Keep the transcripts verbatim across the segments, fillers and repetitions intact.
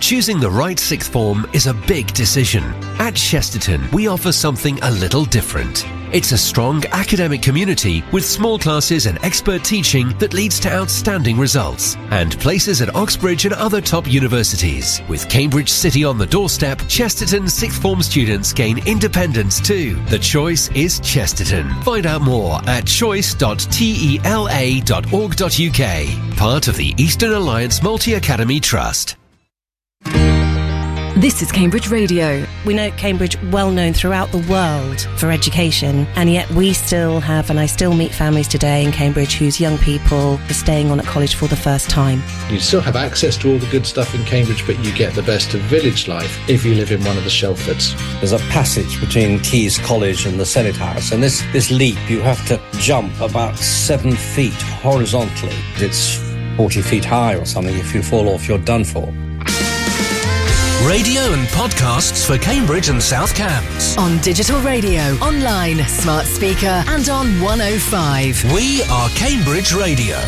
choosing the right sixth form is a big decision. At Chesterton, we offer something a little different. It's a strong academic community with small classes and expert teaching that leads to outstanding results, and places at Oxbridge and other top universities. With Cambridge City on the doorstep, Chesterton sixth form students gain independence too. The choice is Chesterton. Find out more at choice dot tela dot org dot uk, part of the Eastern Alliance Multi-Academy Trust. This is Cambridge Radio. We know Cambridge well known throughout the world for education, and yet we still have, and I still meet families today in Cambridge whose young people are staying on at college for the first time. You still have access to all the good stuff in Cambridge, but you get the best of village life if you live in one of the Shelfords. There's a passage between Caius College and the Senate House, and this, this leap, you have to jump about seven feet horizontally. It's forty feet high or something. If you fall off, you're done for. Radio and podcasts for Cambridge and South Cambs. On digital radio, online, smart speaker, and on one oh five. We are Cambridge Radio.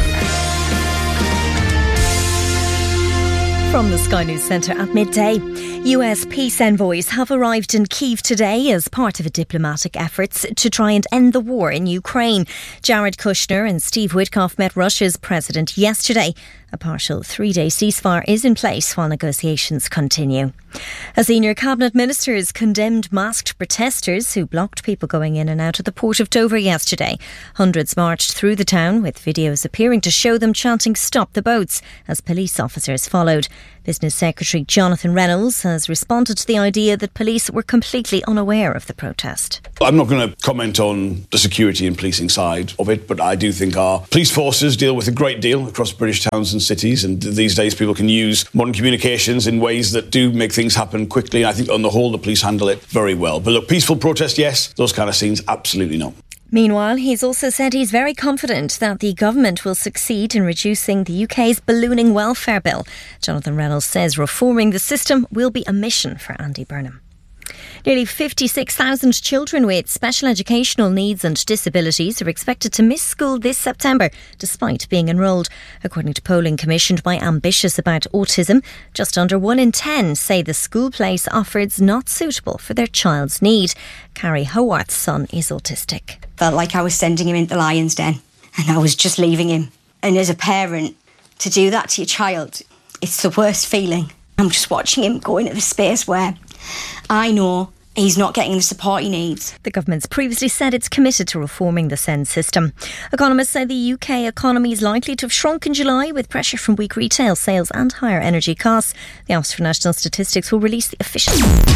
From the Sky News Centre at midday, U S peace envoys have arrived in Kyiv today as part of a diplomatic efforts to try and end the war in Ukraine. Jared Kushner and Steve Witkoff met Russia's president yesterday. A partial three-day ceasefire is in place while negotiations continue. A senior cabinet minister has condemned masked protesters who blocked people going in and out of the port of Dover yesterday. Hundreds marched through the town with videos appearing to show them chanting "Stop the boats" as police officers followed. Business Secretary Jonathan Reynolds has responded to the idea that police were completely unaware of the protest. I'm not going to comment on the security and policing side of it, but I do think our police forces deal with a great deal across British towns and cities, and these days people can use modern communications in ways that do make things happen quickly. I think on the whole the police handle it very well. But look, peaceful protest, yes. Those kind of scenes, absolutely not. Meanwhile, he's also said he's very confident that the government will succeed in reducing the U K's ballooning welfare bill. Jonathan Reynolds says reforming the system will be a mission for Andy Burnham. Nearly fifty-six thousand children with special educational needs and disabilities are expected to miss school this September, despite being enrolled. According to polling commissioned by Ambitious about autism, just under one in ten say the school place offered is not suitable for their child's need. Carrie Howarth's son is autistic. Felt like I was sending him into the lion's den and I was just leaving him. And as a parent, to do that to your child, it's the worst feeling. I'm just watching him go into the space where I know he's not getting the support he needs. The government's previously said it's committed to reforming the SEND system. Economists say the U K economy is likely to have shrunk in July with pressure from weak retail sales and higher energy costs. The Office for National Statistics will release the official...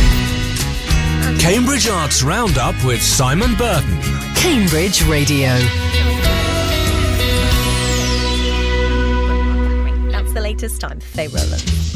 Cambridge Arts Roundup with Simon Burton. Cambridge Radio. That's the latest time for Faye Rowland.